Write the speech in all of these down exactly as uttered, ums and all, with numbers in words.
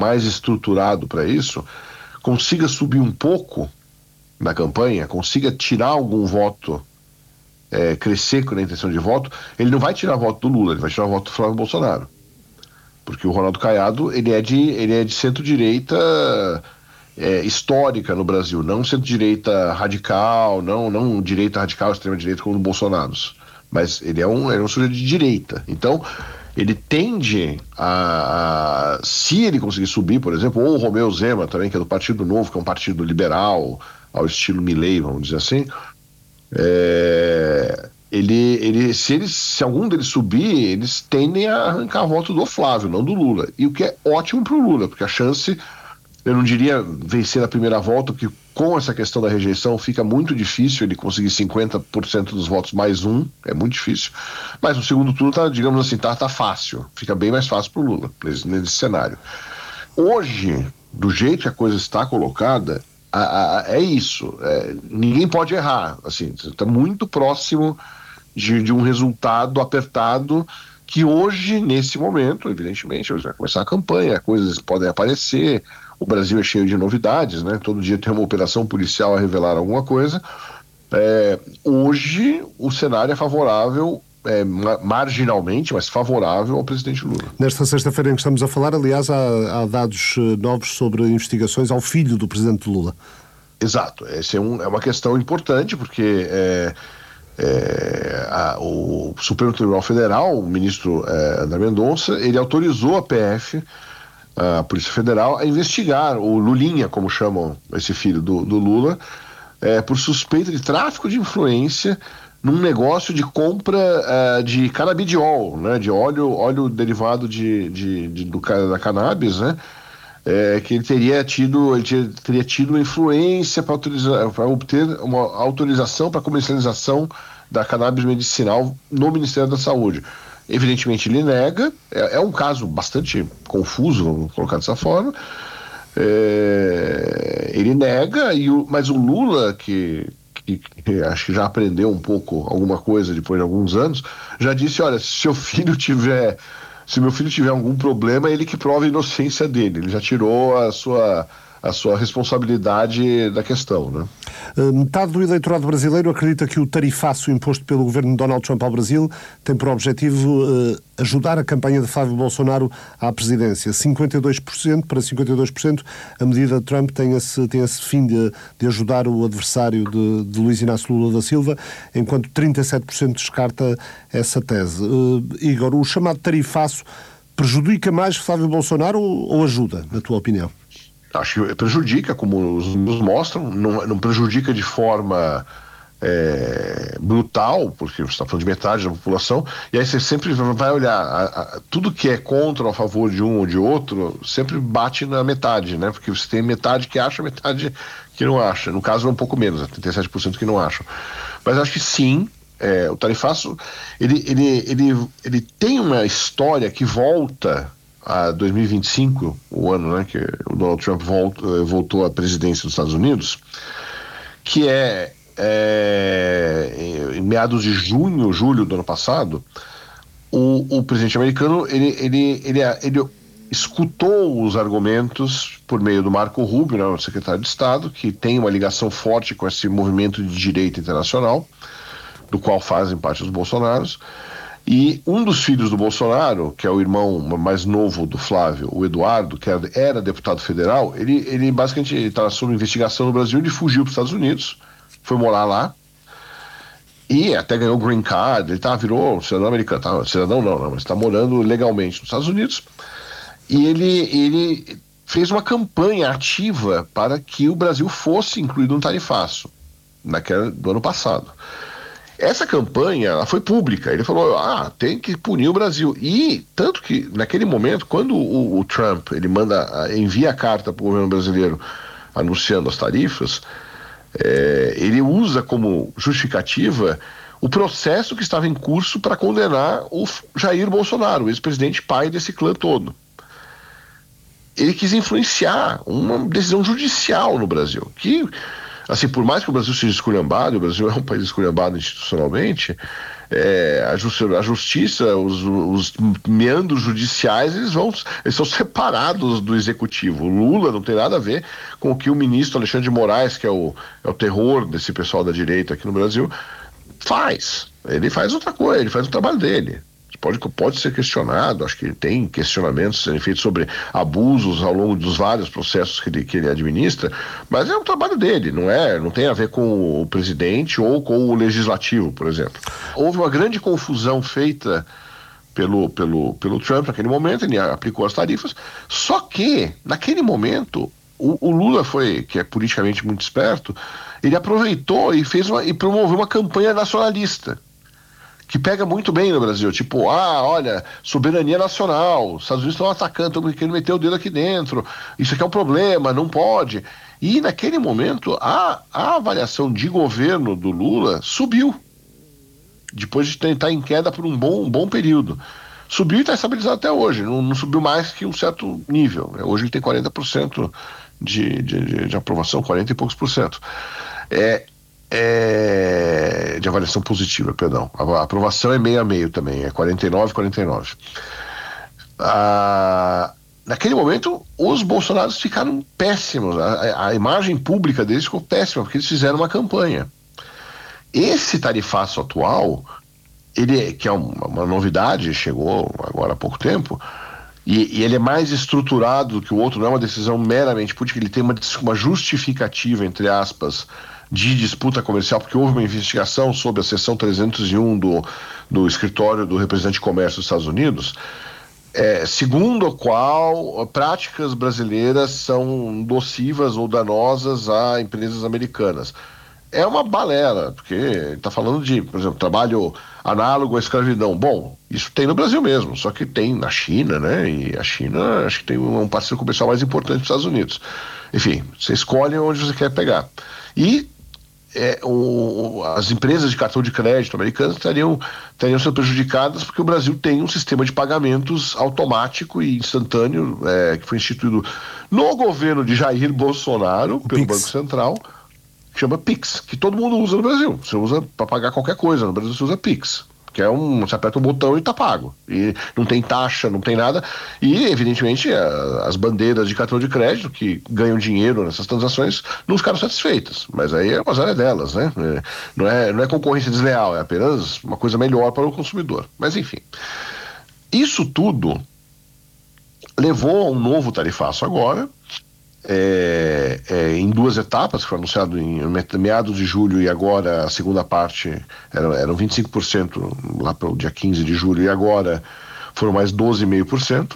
mais estruturado para isso, consiga subir um pouco na campanha, consiga tirar algum voto, é, crescer com a intenção de voto, ele não vai tirar voto do Lula, ele vai tirar voto do Flávio Bolsonaro. Porque o Ronaldo Caiado, ele é de, ele é de centro-direita é, histórica no Brasil, não centro-direita radical, não, não direita radical, extrema-direita como o Bolsonaro. Mas ele é um, ele é um sujeito de direita. Então, ele tende a, a... Se ele conseguir subir, por exemplo, ou o Romeu Zema também, que é do Partido Novo, que é um partido liberal, ao estilo Milei, vamos dizer assim, é... Ele, ele, se, eles, se algum deles subir, eles tendem a arrancar voto do Flávio, não do Lula. E o que é ótimo para o Lula, porque a chance, eu não diria vencer na primeira volta, porque com essa questão da rejeição fica muito difícil ele conseguir cinquenta por cento dos votos mais um, é muito difícil. Mas no segundo turno, tá, digamos assim, tá, tá fácil, fica bem mais fácil para o Lula, nesse, nesse cenário. Hoje, do jeito que a coisa está colocada, a, a, é isso, é, ninguém pode errar, assim, está muito próximo De, de um resultado apertado que hoje, nesse momento, evidentemente, vai começar a campanha, coisas podem aparecer, o Brasil é cheio de novidades, né? Todo dia tem uma operação policial a revelar alguma coisa. É, hoje o cenário é favorável, é, marginalmente, mas favorável ao presidente Lula. Nesta sexta-feira em que estamos a falar, aliás, há, há dados novos sobre investigações ao filho do presidente Lula. Exato, essa é, um, é uma questão importante, porque é, É, a, o Supremo Tribunal Federal, o ministro é, André Mendonça, ele autorizou a P F, a Polícia Federal, a investigar o Lulinha, como chamam esse filho do, do Lula, é, por suspeita de tráfico de influência num negócio de compra é, de canabidiol, né, de óleo, óleo derivado de, de, de, do, da cannabis, né? É, que ele teria tido, ele teria, teria tido influência para obter uma autorização para comercialização da cannabis medicinal no Ministério da Saúde. Evidentemente ele nega, é, é um caso bastante confuso, vamos colocar dessa forma. É, ele nega, e o, mas o Lula, que, que, que acho que já aprendeu um pouco alguma coisa depois de alguns anos, já disse, olha, se seu filho tiver... Se meu filho tiver algum problema, é ele que prova a inocência dele. Ele já tirou a sua, a sua responsabilidade da questão, né? Metade do eleitorado brasileiro acredita que o tarifaço imposto pelo governo de Donald Trump ao Brasil tem por objetivo uh, ajudar a campanha de Flávio Bolsonaro à presidência. cinquenta e dois por cento para cinquenta e dois por cento, a medida de Trump tem esse, tem esse fim de, de ajudar o adversário de, de Luiz Inácio Lula da Silva, enquanto trinta e sete por cento descarta essa tese. Uh, Igor, o chamado tarifaço prejudica mais Flávio Bolsonaro ou, ou ajuda, na tua opinião? Acho que prejudica, como os números mostram, não, não prejudica de forma é, brutal, porque você está falando de metade da população, e aí você sempre vai olhar, a, a, tudo que é contra ou a favor de um ou de outro, sempre bate na metade, né? Porque você tem metade que acha, metade que não acha. No caso é um pouco menos, trinta e sete por cento que não acham. Mas acho que sim, é, o tarifaço, ele, ele, ele, ele tem uma história que volta a dois mil e vinte e cinco, o ano, né, que o Donald Trump voltou, voltou à presidência dos Estados Unidos, que é, é em meados de junho, julho do ano passado, o, o presidente americano ele, ele, ele, ele escutou os argumentos por meio do Marco Rubio, né, o secretário de Estado, que tem uma ligação forte com esse movimento de direita internacional, do qual fazem parte os Bolsonaros. E um dos filhos do Bolsonaro, que é o irmão mais novo do Flávio, o Eduardo, que era, era deputado federal, ele, ele basicamente estava sob investigação no Brasil, ele fugiu para os Estados Unidos, foi morar lá, e até ganhou green card, ele tá, virou cidadão americano, tá, cidadão não, não mas está morando legalmente nos Estados Unidos, e ele, ele fez uma campanha ativa para que o Brasil fosse incluído no tarifaço, naquela, do ano passado. Essa campanha, ela foi pública, ele falou, ah, tem que punir o Brasil, e tanto que naquele momento, quando o, o Trump, ele manda, envia a carta para o governo brasileiro anunciando as tarifas, é, ele usa como justificativa o processo que estava em curso para condenar o Jair Bolsonaro, o ex-presidente pai desse clã todo. Ele quis influenciar uma decisão judicial no Brasil, que... Assim, por mais que o Brasil seja esculhambado, o Brasil é um país esculhambado institucionalmente, é, a, justi a justiça, os, os meandros judiciais, eles vão, eles são separados do executivo. O Lula não tem nada a ver com o que o ministro Alexandre de Moraes, que é o, é o terror desse pessoal da direita aqui no Brasil, faz. Ele faz outra coisa, ele faz o trabalho dele. Pode, pode ser questionado, acho que tem questionamentos sendo feitos sobre abusos ao longo dos vários processos que ele, que ele administra, mas é o trabalho dele, não é, não tem a ver com o presidente ou com o legislativo, por exemplo. Houve uma grande confusão feita pelo, pelo, pelo Trump naquele momento, ele aplicou as tarifas, só que, naquele momento, o, o Lula foi, que é politicamente muito esperto, ele aproveitou e, fez uma, e promoveu uma campanha nacionalista, que pega muito bem no Brasil, tipo, ah, olha, soberania nacional, os Estados Unidos estão atacando, estão querendo meter o dedo aqui dentro, isso aqui é um problema, não pode. E naquele momento, a, a avaliação de governo do Lula subiu, depois de estar em queda por um bom, um bom período. Subiu e está estabilizado até hoje, não, não subiu mais que um certo nível. Hoje ele tem quarenta por cento de, de, de, de aprovação, quarenta e poucos por cento. É... É, de avaliação positiva, perdão. A aprovação é meio a meio também, é quarenta e nove, quarenta e nove. Ah, naquele momento, os bolsonaros ficaram péssimos, a, a imagem pública deles ficou péssima, porque eles fizeram uma campanha. Esse tarifaço atual, ele, que é uma, uma novidade, chegou agora há pouco tempo, e, e ele é mais estruturado do que o outro, não é uma decisão meramente política, ele tem uma, uma justificativa, entre aspas, de disputa comercial, porque houve uma investigação sobre a seção trezentos e um do, do escritório do representante de comércio dos Estados Unidos, é, segundo a qual práticas brasileiras são nocivas ou danosas a empresas americanas. É uma balela, porque está falando de, por exemplo, trabalho análogo à escravidão. Bom, isso tem no Brasil mesmo, só que tem na China, né? E a China acho que tem um parceiro comercial mais importante dos Estados Unidos. Enfim, você escolhe onde você quer pegar. E É, o, as empresas de cartão de crédito americanas estariam, estariam sendo prejudicadas porque o Brasil tem um sistema de pagamentos automático e instantâneo é, que foi instituído no governo de Jair Bolsonaro, o pelo Pix. Banco Central, que chama Pix, que todo mundo usa no Brasil. Você usa para pagar qualquer coisa, no Brasil você usa Pix, que é um, você aperta um botão e tá pago, e não tem taxa, não tem nada, e evidentemente a, as bandeiras de cartão de crédito que ganham dinheiro nessas transações não ficaram satisfeitas, mas aí é uma área delas, né? É, não, é, não é concorrência desleal, é apenas uma coisa melhor para o consumidor, mas enfim, isso tudo levou a um novo tarifaço agora, É, é, em duas etapas, que foi anunciado em meados de julho, e agora a segunda parte eram, eram vinte e cinco por cento lá para o dia quinze de julho, e agora foram mais doze vírgula cinco por cento,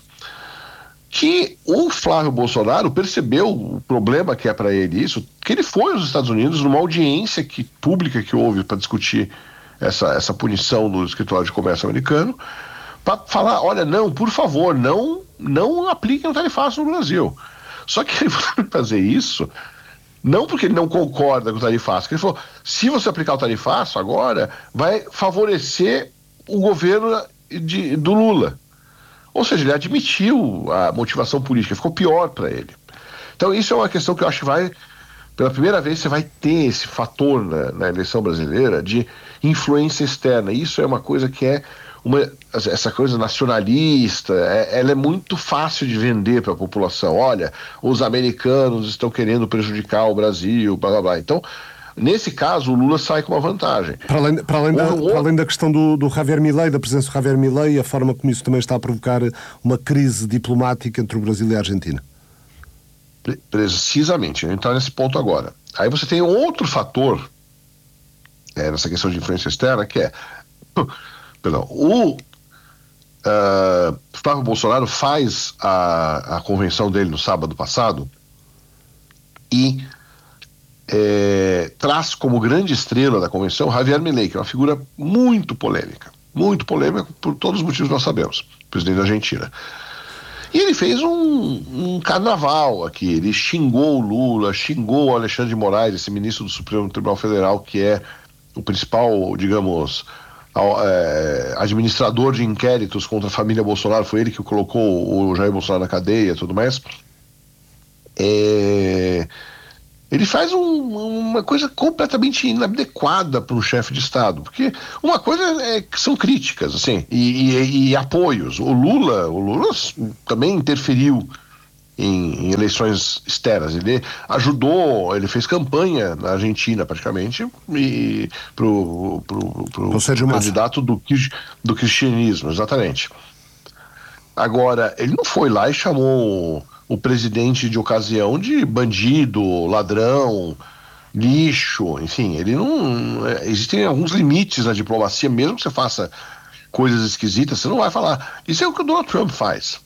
que o Flávio Bolsonaro percebeu o problema que é para ele isso, que ele foi aos Estados Unidos numa audiência que, pública que houve para discutir essa, essa punição do escritório de comércio americano, para falar, olha, não, por favor, não, não apliquem o tarifaço no Brasil. Só que ele foi fazer isso, não porque ele não concorda com o tarifaço, ele falou, se você aplicar o tarifaço agora, vai favorecer o governo de, do Lula. Ou seja, ele admitiu a motivação política, ficou pior para ele. Então isso é uma questão que eu acho que vai, pela primeira vez, você vai ter esse fator na, na eleição brasileira de influência externa. Isso é uma coisa que é Uma, essa coisa nacionalista, é, ela é muito fácil de vender para a população. Olha, os americanos estão querendo prejudicar o Brasil, blá blá blá. Então, nesse caso, o Lula sai com uma vantagem. Para além, para além, da, o, para além da questão do, do Javier Milei, da presença do Javier Milei, a forma como isso também está a provocar uma crise diplomática entre o Brasil e a Argentina. Precisamente, eu vou entrar nesse ponto agora. Aí você tem outro fator é, nessa questão de influência externa, que é... Perdão, o uh, Flávio Bolsonaro faz a, a convenção dele no sábado passado e é, traz como grande estrela da convenção Javier Milei, que é uma figura muito polêmica, muito polêmica por todos os motivos que nós sabemos, presidente da Argentina. E ele fez um, um carnaval aqui, ele xingou o Lula, xingou o Alexandre de Moraes, esse ministro do Supremo Tribunal Federal, que é o principal, digamos... É, administrador de inquéritos contra a família Bolsonaro, foi ele que colocou o Jair Bolsonaro na cadeia e tudo mais. É, ele faz um, uma coisa completamente inadequada para um chefe de Estado, porque uma coisa é que são críticas, assim, e, e, e apoios. O Lula, o Lula também interferiu em, em eleições externas. Ele ajudou, ele fez campanha na Argentina, praticamente, e pro, pro, pro, pro Sérgio Massa, candidato do, do cristianismo, exatamente. Agora, ele não foi lá e chamou o presidente de ocasião de bandido, ladrão, lixo, enfim, ele não... Existem alguns limites na diplomacia, mesmo que você faça coisas esquisitas, você não vai falar. Isso é o que o Donald Trump faz.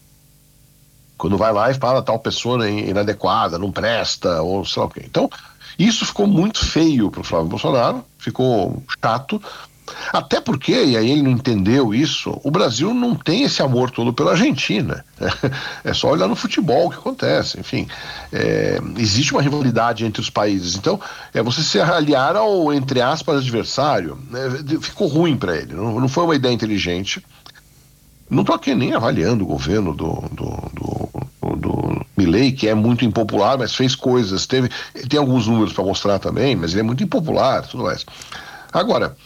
Quando vai lá e fala tal pessoa inadequada, não presta, ou sei lá o quê. Então, isso ficou muito feio para o Flávio Bolsonaro, ficou chato, até porque, e aí ele não entendeu isso, o Brasil não tem esse amor todo pela Argentina. É só olhar no futebol o que acontece. Enfim, é, existe uma rivalidade entre os países. Então, é você se aliar ao, entre aspas, adversário. É, ficou ruim para ele, não, não foi uma ideia inteligente. Não estou aqui nem avaliando o governo do, do, do, do Milei, que é muito impopular, mas fez coisas, teve, tem alguns números para mostrar também, mas ele é muito impopular, tudo mais. Agora,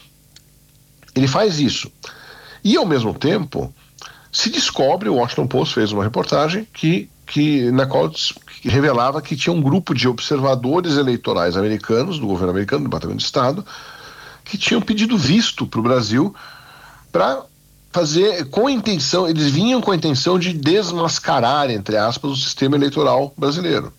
ele faz isso. E, ao mesmo tempo, se descobre, o Washington Post fez uma reportagem que, que, na qual que revelava que tinha um grupo de observadores eleitorais americanos, do governo americano, do Departamento de Estado, que tinham pedido visto para o Brasil para fazer, com a intenção, eles vinham com a intenção de desmascarar, entre aspas, o sistema eleitoral brasileiro.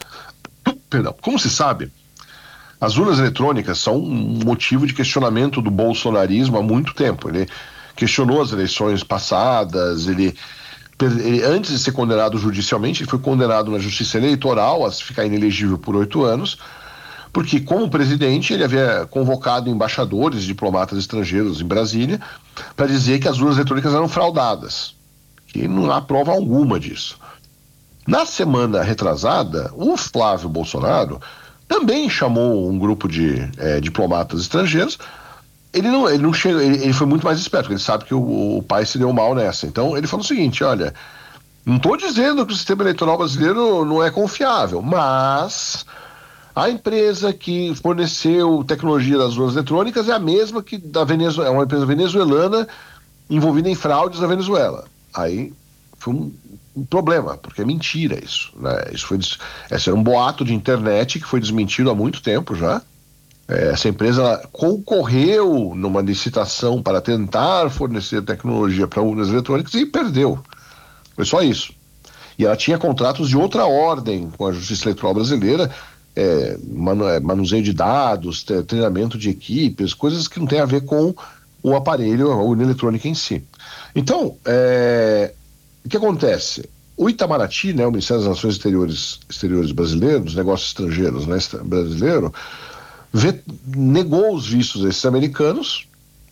Perdão. Como se sabe, as urnas eletrônicas são um motivo de questionamento do bolsonarismo há muito tempo. Ele questionou as eleições passadas, ele, ele antes de ser condenado judicialmente, ele foi condenado na justiça eleitoral a ficar inelegível por oito anos, porque, como presidente, ele havia convocado embaixadores, diplomatas estrangeiros em Brasília para dizer que as urnas eletrônicas eram fraudadas, que não há prova alguma disso. Na semana retrasada, o Flávio Bolsonaro também chamou um grupo de é, diplomatas estrangeiros. Ele não, ele não chega, ele, ele foi muito mais esperto, porque ele sabe que o, o pai se deu mal nessa. Então ele falou o seguinte: olha, não estou dizendo que o sistema eleitoral brasileiro não é confiável, mas a empresa que forneceu tecnologia das urnas eletrônicas é a mesma que da Venezuela, é uma empresa venezuelana envolvida em fraudes na Venezuela. Aí foi um, um problema, porque é mentira isso, né? Isso foi, esse era um boato de internet que foi desmentido há muito tempo já. É, essa empresa concorreu numa licitação para tentar fornecer tecnologia para urnas eletrônicas e perdeu. Foi só isso. E ela tinha contratos de outra ordem com a Justiça Eleitoral Brasileira. É, manu, é, manuseio de dados, treinamento de equipes, coisas que não tem a ver com o aparelho, a urna eletrônica em si. Então, é, o que acontece? O Itamaraty, né, o Ministério das Relações Exteriores, Exteriores brasileiro, dos negócios estrangeiros, né, brasileiro, vê, negou os vistos desses americanos,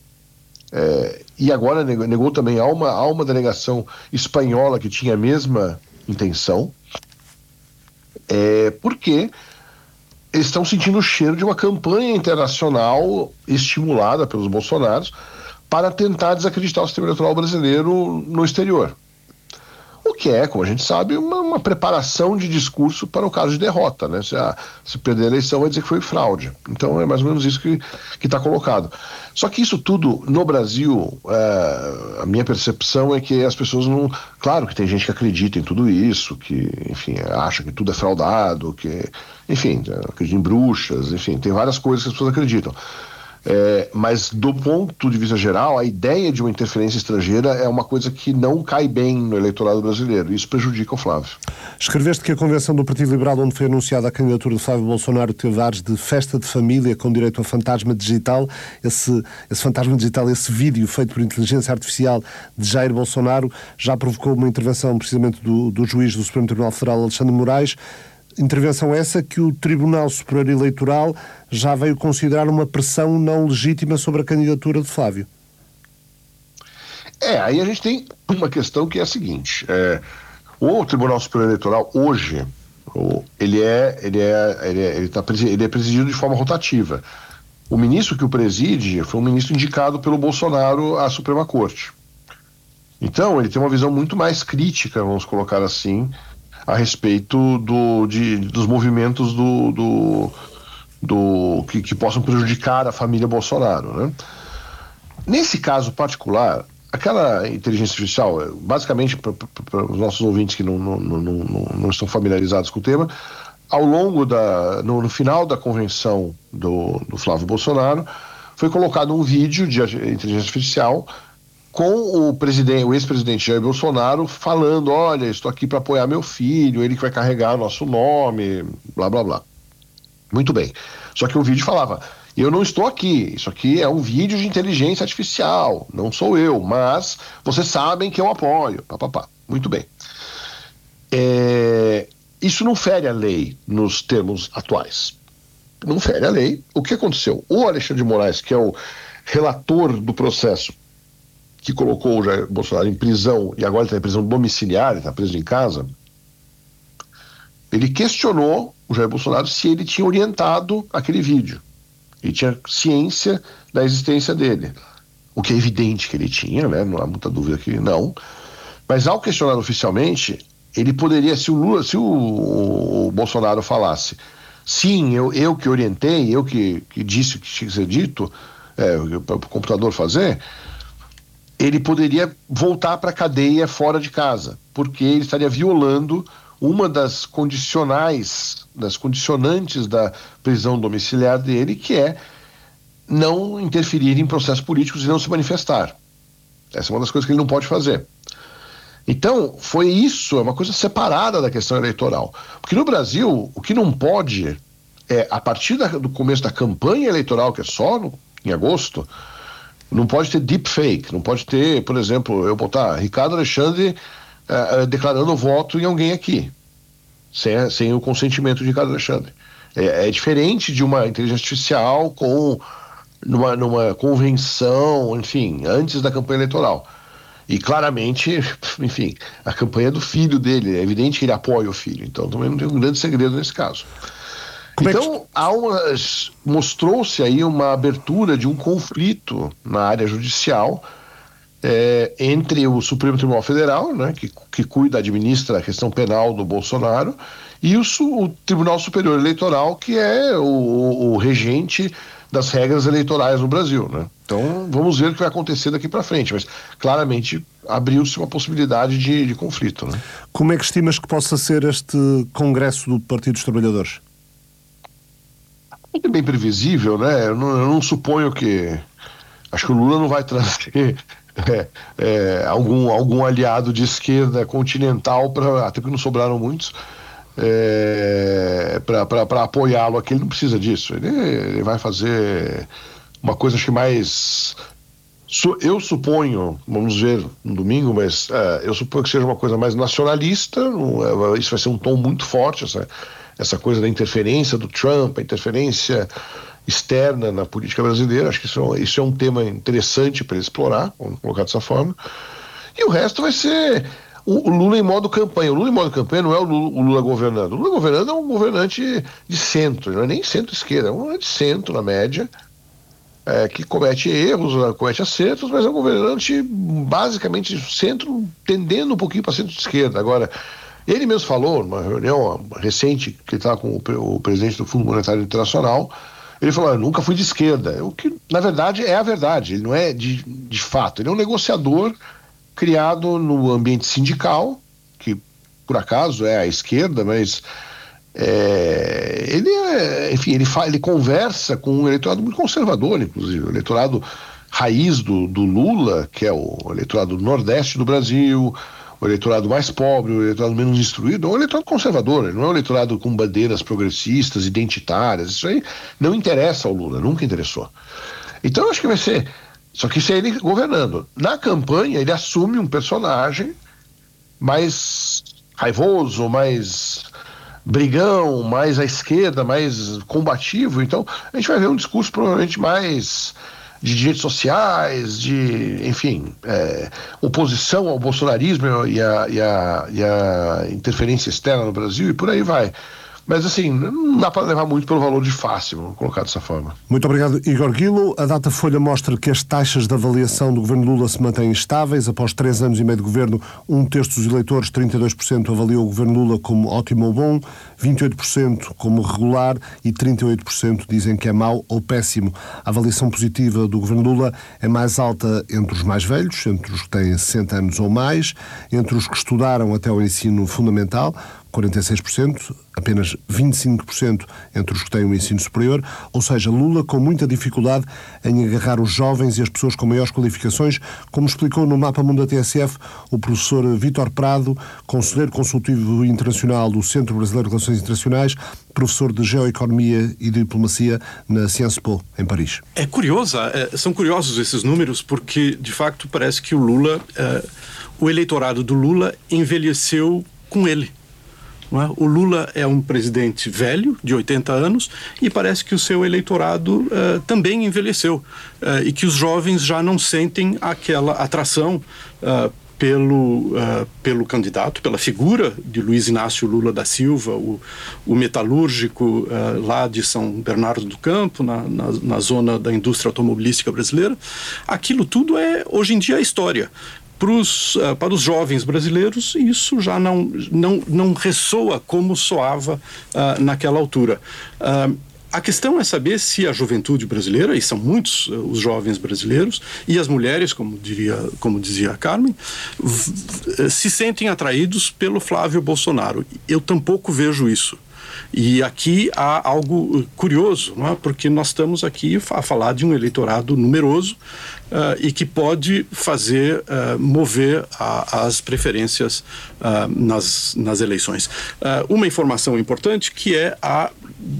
é, e agora negou, negou também a uma, a uma delegação espanhola que tinha a mesma intenção, é, porque eles estão sentindo o cheiro de uma campanha internacional estimulada pelos bolsonaros para tentar desacreditar o sistema eleitoral brasileiro no exterior. O que é, como a gente sabe, uma, uma preparação de discurso para o caso de derrota, né? Se, a, se perder a eleição, vai dizer que foi fraude. Então é mais ou menos isso que está colocado. Só que isso tudo, no Brasil, é, a minha percepção é que as pessoas não... Claro que tem gente que acredita em tudo isso, que, enfim, acha que tudo é fraudado, que, enfim, acredita em bruxas, enfim, tem várias coisas que as pessoas acreditam. É, mas do ponto de vista geral, a ideia de uma interferência estrangeira é uma coisa que não cai bem no eleitorado brasileiro. Isso prejudica o Flávio. Escreveste que a convenção do Partido Liberal, onde foi anunciada a candidatura de Flávio Bolsonaro, teve ares de festa de família com direito a fantasma digital. Esse, esse fantasma digital, esse vídeo feito por inteligência artificial de Jair Bolsonaro, já provocou uma intervenção precisamente do, do juiz do Supremo Tribunal Federal, Alexandre Moraes. Intervenção essa que o Tribunal Superior Eleitoral já veio considerar uma pressão não legítima sobre a candidatura de Flávio. É, aí a gente tem uma questão que é a seguinte: é, o Tribunal Superior Eleitoral hoje, o, ele, é, ele, é, ele, é, ele, tá, ele é presidido de forma rotativa. O ministro que o preside foi um ministro indicado pelo Bolsonaro à Suprema Corte. Então ele tem uma visão muito mais crítica, vamos colocar assim, a respeito do, de, dos movimentos do, do, do que, que possam prejudicar a família Bolsonaro, né? Nesse caso particular, aquela inteligência artificial, basicamente para os nossos ouvintes que não, não, não, não, não estão familiarizados com o tema, ao longo da, no, no final da convenção do, do Flávio Bolsonaro, foi colocado um vídeo de inteligência artificial com o presidente, o ex-presidente Jair Bolsonaro falando: olha, estou aqui para apoiar meu filho, ele que vai carregar nosso nome, blá blá blá. Muito bem. Só que o vídeo falava: eu não estou aqui, isso aqui é um vídeo de inteligência artificial, não sou eu, mas vocês sabem que eu apoio, papapá. Muito bem. É, isso não fere a lei nos termos atuais. Não fere a lei. O que aconteceu? O Alexandre de Moraes, que é o relator do processo que colocou o Jair Bolsonaro em prisão, e agora ele está em prisão domiciliar, ele está preso em casa, ele questionou o Jair Bolsonaro se ele tinha orientado aquele vídeo. Ele tinha ciência da existência dele. O que é evidente que ele tinha, né? Não há muita dúvida que não. Mas ao questionar oficialmente, ele poderia, se o Lula, se o, o, o Bolsonaro falasse: sim, eu, eu que orientei, eu que, que disse o que tinha que ser dito, é, para o computador fazer, ele poderia voltar para a cadeia fora de casa, porque ele estaria violando uma das condicionais, das condicionantes da prisão domiciliar dele, que é não interferir em processos políticos e não se manifestar. Essa é uma das coisas que ele não pode fazer. Então, foi isso, é uma coisa separada da questão eleitoral. Porque no Brasil, o que não pode é, a partir da, do começo da campanha eleitoral, que é só no, em agosto, não pode ter deepfake, não pode ter, por exemplo, eu botar Ricardo Alexandre uh, uh, declarando voto em alguém aqui, sem, sem o consentimento de Ricardo Alexandre. É, é diferente de uma inteligência artificial com numa, numa convenção, enfim, antes da campanha eleitoral. E claramente, enfim, a campanha é do filho dele, é evidente que ele apoia o filho, então também não tem um grande segredo nesse caso. Como então, é que... há uma, mostrou-se aí uma abertura de um conflito na área judicial é, entre o Supremo Tribunal Federal, né, que, que cuida, administra a questão penal do Bolsonaro, e o, o Tribunal Superior Eleitoral, que é o, o, o regente das regras eleitorais no Brasil, né? Então, vamos ver o que vai acontecer daqui para frente, mas claramente abriu-se uma possibilidade de, de conflito, né? Como é que estimas que possa ser este Congresso do Partido dos Trabalhadores? É bem previsível, né? Eu não, eu não suponho que... Acho que o Lula não vai trazer é, é, algum, algum aliado de esquerda continental, pra, até porque não sobraram muitos, é, para apoiá-lo aqui. Ele não precisa disso. Ele, ele vai fazer uma coisa, acho que mais... Su, eu suponho, vamos ver no domingo, mas é, eu suponho que seja uma coisa mais nacionalista. Não, é, isso vai ser um tom muito forte, essa... essa coisa da interferência do Trump, a interferência externa na política brasileira. Acho que isso, isso é um tema interessante para explorar, vamos colocar dessa forma. E o resto vai ser o, o Lula em modo campanha. O Lula em modo campanha não é o Lula, o Lula governando. O Lula governando é um governante de centro, não é nem centro-esquerda, é um governante de centro, na média, é, que comete erros, comete acertos, mas é um governante basicamente de centro, tendendo um pouquinho para centro-esquerda. Agora, ele mesmo falou, numa reunião recente, que ele estava com o, o presidente do Fundo Monetário Internacional, ele falou: eu nunca fui de esquerda. O que, na verdade, é a verdade. Ele não é de, de fato. Ele é um negociador criado no ambiente sindical, que, por acaso, é a esquerda, mas é, ele, é, enfim, ele, fa, ele conversa com um eleitorado muito conservador, inclusive. O eleitorado raiz do, do Lula, que é o eleitorado do Nordeste do Brasil, o eleitorado mais pobre, o eleitorado menos instruído, é um eleitorado conservador, ele não é um eleitorado com bandeiras progressistas, identitárias. Isso aí não interessa ao Lula, nunca interessou. Então eu acho que vai ser, só que isso é ele governando. Na campanha ele assume um personagem mais raivoso, mais brigão, mais à esquerda, mais combativo. Então a gente vai ver um discurso provavelmente mais de direitos sociais, de, enfim, é, oposição ao bolsonarismo e a, e, a, e a interferência externa no Brasil, e por aí vai. Mas assim, não dá para levar muito pelo valor de face, vamos colocar dessa forma. Muito obrigado, Igor Guilo. A Datafolha mostra que as taxas de avaliação do governo Lula se mantêm estáveis. Após três anos e meio de governo, um terço dos eleitores, trinta e dois por cento, avaliou o governo Lula como ótimo ou bom, vinte e oito por cento como regular e trinta e oito por cento dizem que é mau ou péssimo. A avaliação positiva do governo Lula é mais alta entre os mais velhos, entre os que têm sessenta anos ou mais, entre os que estudaram até o ensino fundamental, quarenta e seis por cento, apenas vinte e cinco por cento entre os que têm o ensino superior, ou seja, Lula com muita dificuldade em agarrar os jovens e as pessoas com maiores qualificações, como explicou no Mapa Mundo da T S F o professor Vítor Prado, conselheiro consultivo internacional do Centro Brasileiro de Relações Internacionais, professor de Geoeconomia e Diplomacia na Sciences Po, em Paris. É curiosa, é, são curiosos esses números, porque de facto parece que o Lula, é, o eleitorado do Lula envelheceu com ele. Não é? O Lula é um presidente velho, de oitenta anos, e parece que o seu eleitorado uh, também envelheceu. Uh, e que os jovens já não sentem aquela atração uh, pelo, uh, pelo candidato, pela figura de Luiz Inácio Lula da Silva, o, o metalúrgico uh, lá de São Bernardo do Campo, na, na, na zona da indústria automobilística brasileira. Aquilo tudo é, hoje em dia, é história. Para os, uh, para os jovens brasileiros, isso já não, não, não ressoa como soava uh, naquela altura. Uh, a questão é saber se a juventude brasileira, e são muitos uh, os jovens brasileiros, e as mulheres, como, diria, como dizia a Carmen, v- se sentem atraídos pelo Flávio Bolsonaro. Eu tampouco vejo isso. E aqui há algo curioso, não é? Porque nós estamos aqui a falar de um eleitorado numeroso uh, e que pode fazer, uh, mover a, as preferências uh, nas, nas eleições. Uh, uma informação importante que é a,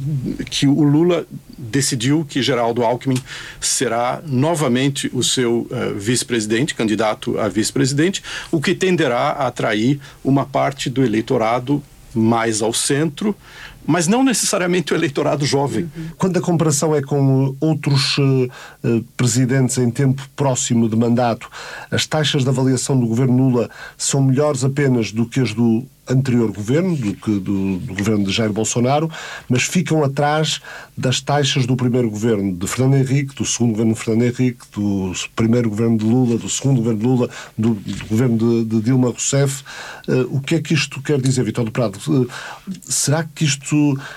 que o Lula decidiu que Geraldo Alckmin será novamente o seu uh, vice-presidente, candidato a vice-presidente, o que tenderá a atrair uma parte do eleitorado mais ao centro, mas não necessariamente o eleitorado jovem. Quando a comparação é com outros uh, uh, presidentes em tempo próximo de mandato, as taxas de avaliação do governo Lula são melhores apenas do que as do anterior governo, do, que, do, do governo de Jair Bolsonaro, mas ficam atrás das taxas do primeiro governo de Fernando Henrique, do segundo governo de Fernando Henrique, do primeiro governo de Lula, do segundo governo de Lula, do, do governo de, de Dilma Rousseff. Uh, o que é que isto quer dizer, Vítor do Prado? Uh, será que isto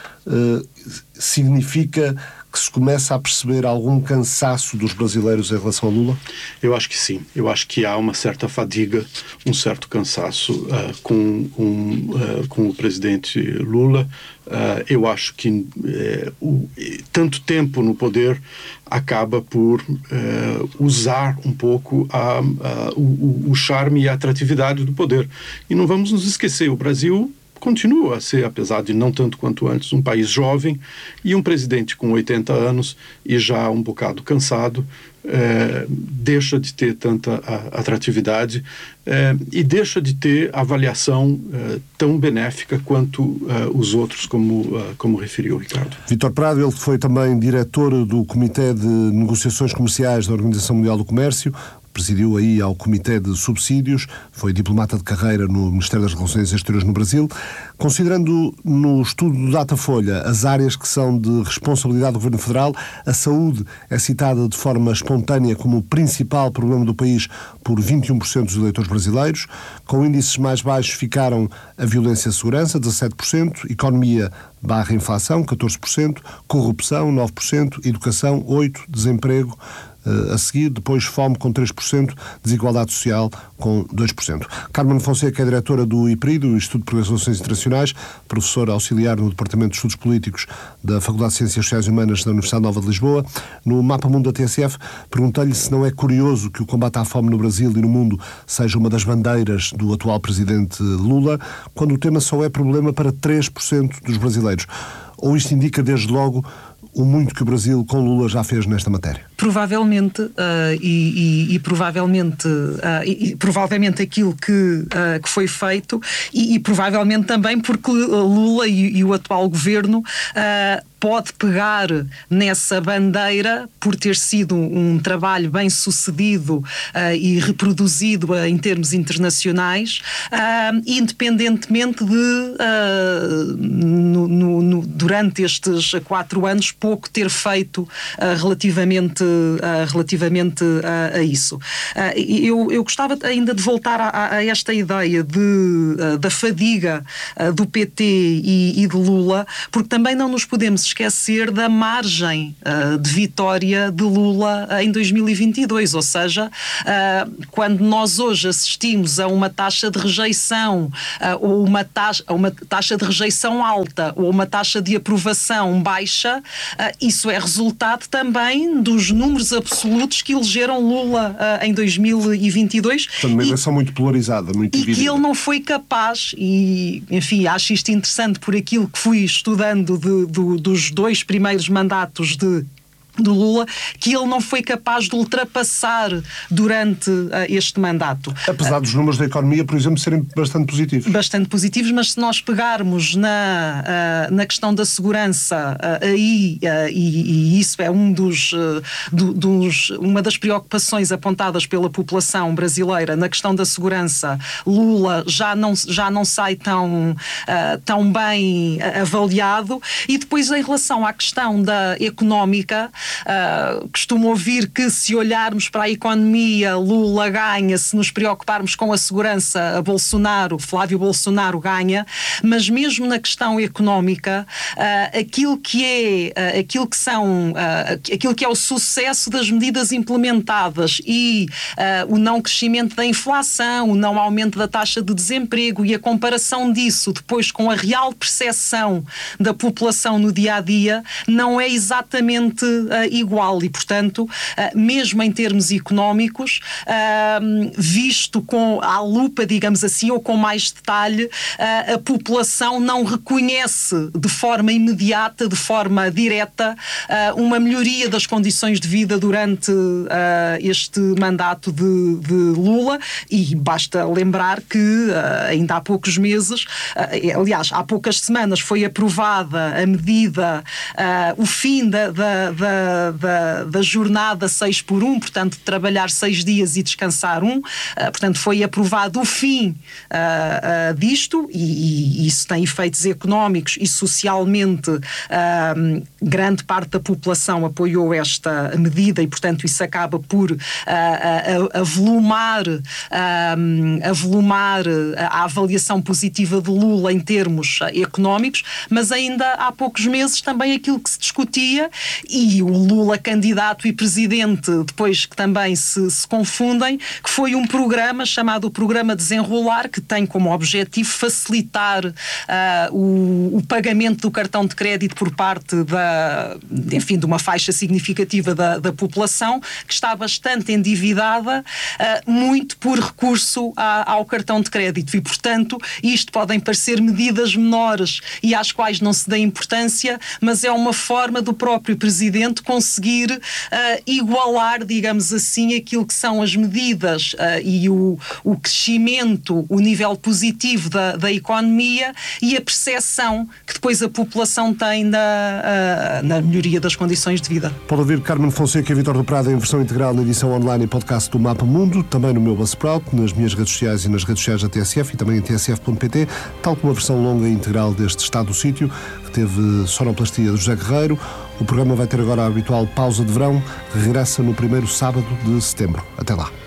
uh, significa que se começa a perceber algum cansaço dos brasileiros em relação a Lula? Eu acho que sim. Eu acho que há uma certa fadiga, um certo cansaço uh, com, um, uh, com o presidente Lula. Uh, eu acho que uh, o, tanto tempo no poder acaba por uh, usar um pouco a, a, o, o charme e a atratividade do poder. E não vamos nos esquecer, o Brasil continua a ser, apesar de não tanto quanto antes, um país jovem, e um presidente com oitenta anos e já um bocado cansado é, deixa de ter tanta a, atratividade é, e deixa de ter avaliação é, tão benéfica quanto é, os outros, como, é, como referiu o Ricardo. Vítor Prado, ele foi também diretor do Comitê de Negociações Comerciais da Organização Mundial do Comércio, presidiu aí ao Comitê de Subsídios, foi diplomata de carreira no Ministério das Relações Exteriores no Brasil. Considerando no estudo do Datafolha as áreas que são de responsabilidade do Governo Federal, a saúde é citada de forma espontânea como o principal problema do país por vinte e um por cento dos eleitores brasileiros. Com índices mais baixos ficaram a violência e a segurança, dezassete por cento, economia barra inflação, catorze por cento, corrupção, nove por cento, educação, oito por cento, desemprego, a seguir, depois fome com três por cento, desigualdade social com dois por cento. Carmen Fonseca é diretora do I P R I, do Instituto de Relações Internacionais, professora auxiliar no Departamento de Estudos Políticos da Faculdade de Ciências Sociais e Humanas da Universidade Nova de Lisboa. No Mapa Mundo da T S F, perguntei-lhe se não é curioso que o combate à fome no Brasil e no mundo seja uma das bandeiras do atual presidente Lula, quando o tema só é problema para três por cento dos brasileiros. Ou isto indica, desde logo, o muito que o Brasil com Lula já fez nesta matéria? Provavelmente, uh, e, e, e provavelmente uh, e, e provavelmente aquilo que, uh, que foi feito, e, e provavelmente também porque Lula e, e o atual governo uh, pode pegar nessa bandeira por ter sido um trabalho bem sucedido uh, e reproduzido uh, em termos internacionais, uh, independentemente de uh, no, no, durante estes quatro anos, pouco ter feito uh, relativamente, uh, relativamente uh, a isso. Uh, eu, eu gostava ainda de voltar a, a esta ideia de, uh, da fadiga uh, do P T e, e de Lula, porque também não nos podemos esquecer da margem uh, de vitória de Lula uh, em dois mil e vinte e dois, ou seja, uh, quando nós hoje assistimos a uma taxa de rejeição, uh, ou uma taxa, uma taxa de rejeição alta, ou uma taxa de aprovação baixa, uh, isso é resultado também dos números absolutos que elegeram Lula uh, em dois mil e vinte e dois. Portanto, uma eleição muito polarizada, muito dividida. E que ele não foi capaz, e enfim, acho isto interessante por aquilo que fui estudando de, de, dos dois primeiros mandatos de do Lula, que ele não foi capaz de ultrapassar durante uh, este mandato. Apesar dos números da economia, por exemplo, serem bastante positivos. Bastante positivos, mas se nós pegarmos na, uh, na questão da segurança, uh, aí, uh, e, e isso é um dos, uh, do, dos, uma das preocupações apontadas pela população brasileira, na questão da segurança, Lula já não, já não sai tão, uh, tão bem avaliado. E depois, em relação à questão da económica, Uh, costumo ouvir que, se olharmos para a economia, Lula ganha, se nos preocuparmos com a segurança, a Bolsonaro, Flávio Bolsonaro ganha, mas mesmo na questão económica, uh, aquilo que é, uh, aquilo que são, uh, aquilo que é o sucesso das medidas implementadas e uh, o não crescimento da inflação, o não aumento da taxa de desemprego e a comparação disso depois com a real percepção da população no dia-a-dia, não é exatamente Uh, igual e, portanto, uh, mesmo em termos económicos, uh, visto com a lupa, digamos assim, ou com mais detalhe, uh, a população não reconhece de forma imediata, de forma direta, uh, uma melhoria das condições de vida durante uh, este mandato de, de Lula, e basta lembrar que uh, ainda há poucos meses, uh, aliás, há poucas semanas foi aprovada a medida, uh, o fim da, da, da Da, da jornada seis por um, portanto, trabalhar seis dias e descansar um. Uh, portanto, foi aprovado o fim uh, uh, disto, e, e isso tem efeitos económicos e socialmente uh, grande parte da população apoiou esta medida e, portanto, isso acaba por uh, a, a, avolumar, uh, avolumar a avaliação positiva de Lula em termos económicos, mas ainda há poucos meses também aquilo que se discutia, e o Lula candidato e presidente, depois que também se, se confundem, que foi um programa chamado o Programa Desenrolar, que tem como objetivo facilitar uh, o, o pagamento do cartão de crédito por parte da, enfim, de uma faixa significativa da, da população, que está bastante endividada, uh, muito por recurso a, ao cartão de crédito, e, portanto, isto podem parecer medidas menores e às quais não se dá importância, mas é uma forma do próprio presidente conseguir uh, igualar, digamos assim, aquilo que são as medidas uh, e o, o crescimento, o nível positivo da, da economia e a percepção que depois a população tem na, uh, na melhoria das condições de vida. Pode ouvir Carmen Fonseca e Vítor do Prado em versão integral na edição online e podcast do Mapa Mundo, também no meu Buzzsprout, nas minhas redes sociais e nas redes sociais da T S F e também em t s f ponto p t, tal como a versão longa e integral deste Estado do Sítio, que teve sonoplastia do José Guerreiro. O programa vai ter agora a habitual pausa de verão, que regressa no primeiro sábado de setembro. Até lá.